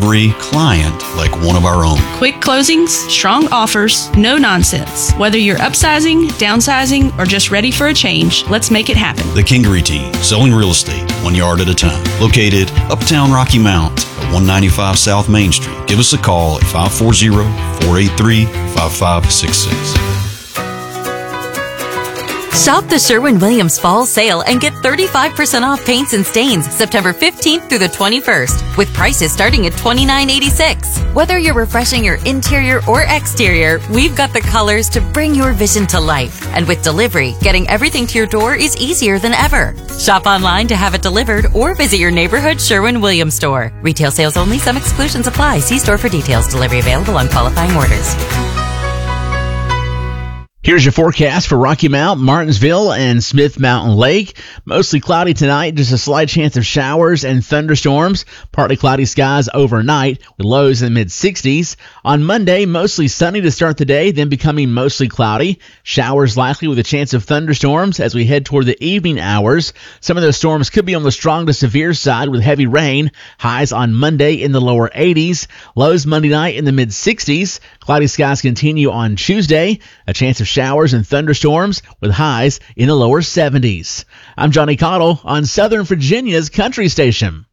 every client like one of our own. Quick closings, strong offers, no nonsense. Whether you're upsizing, downsizing, or just ready for a change, let's make it happen. The Kingery Team, selling real estate 1 yard at a time. Located uptown Rocky Mount at 195 South Main Street. Give us a call at 540-483-5566. Shop the Sherwin-Williams Fall Sale and get 35% off paints and stains September 15th through the 21st, with prices starting at $29.86. Whether you're refreshing your interior or exterior, we've got the colors to bring your vision to life. And with delivery, getting everything to your door is easier than ever. Shop online to have it delivered or visit your neighborhood Sherwin-Williams store. Retail sales only. Some exclusions apply. See store for details. Delivery available on qualifying orders. Here's your forecast for Rocky Mount, Martinsville, and Smith Mountain Lake. Mostly cloudy tonight, just a slight chance of showers and thunderstorms. Partly cloudy skies overnight with lows in the mid-60s. On Monday, mostly sunny to start the day, then becoming mostly cloudy. Showers likely with a chance of thunderstorms as we head toward the evening hours. Some of those storms could be on the strong to severe side with heavy rain. Highs on Monday in the lower 80s. Lows Monday night in the mid-60s. Cloudy skies continue on Tuesday. A chance of showers and thunderstorms with highs in the lower 70s. I'm Johnny Cottle on Southern Virginia's Country Station.